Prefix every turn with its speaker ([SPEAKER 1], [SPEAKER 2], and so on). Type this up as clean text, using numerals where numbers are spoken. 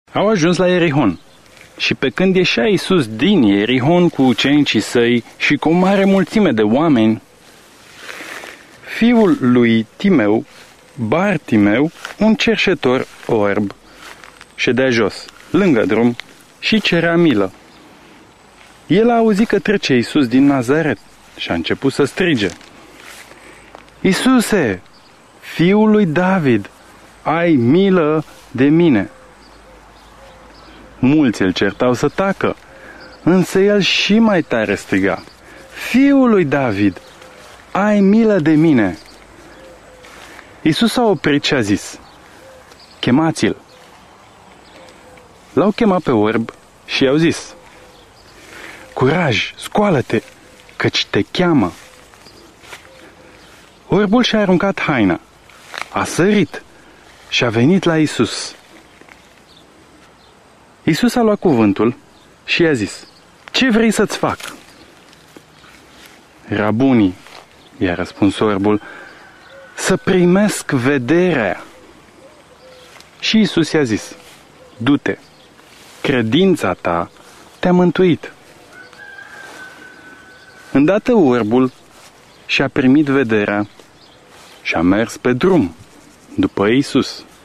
[SPEAKER 1] Au ajuns la Ierihon și pe când ieșea Iisus din Ierihon cu ucenicii săi și cu o mare mulțime de oameni, fiul lui Timeu, Bartimeu, un cerșetor orb, ședea jos, lângă drum, și cerea milă. El a auzit că trece Iisus din Nazaret și a început să strige: Iisuse, fiul lui David, ai milă de mine! Mulți îl certau să tacă, însă el și mai tare striga: Fiul lui David, ai milă de mine! Iisus s-a oprit și a zis: Chemați-l! L-au chemat pe orb și i-au zis: Curaj, scoală-te, căci te cheamă! Orbul și-a aruncat haina, a sărit și a venit la Iisus. Iisus a luat cuvântul și i-a zis: Ce vrei să-ți fac? Rabunii, i-a răspuns orbul, să primesc vederea. Și Iisus i-a zis: Du-te, credința ta te-a mântuit. Îndată orbul și-a primit vederea și a mers pe drum după Iisus.